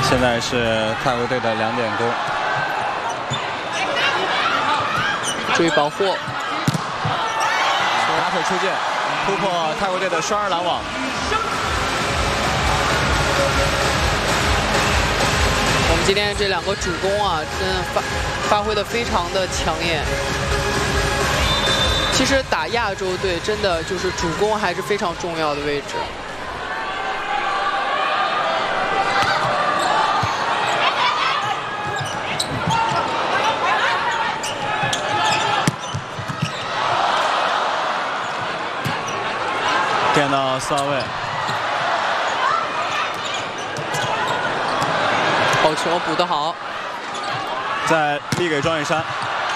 现在是泰国队的2点攻。 注意保护， 打腿出界，突破泰国队的双人拦网。 我们今天这2个主攻啊，真的发挥的非常的抢眼。其实打亚洲队真的就是主攻还是非常重要的位置。 垫到4号位， 好球，补得好， 再力给庄雨珊，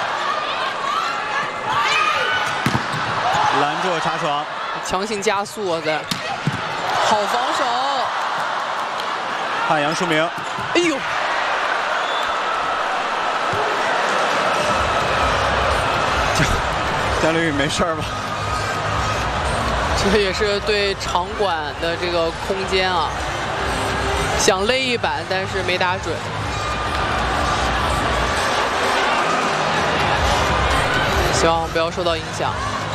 拦住查床， 强行加速啊！在，好防守， 看杨淑明， 哎呦， 姜刘雨没事吧？ 这也是对场馆的这个空间啊，想勒一板，但是没打准。希望不要受到影响。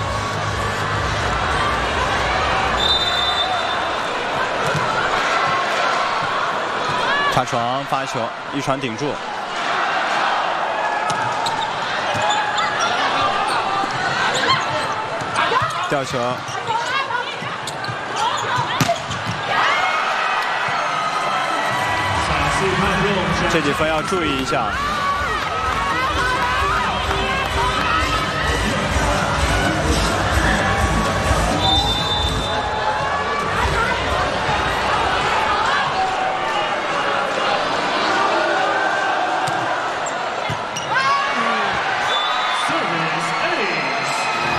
查床发球，一传顶住。吊球。这几分要注意一下。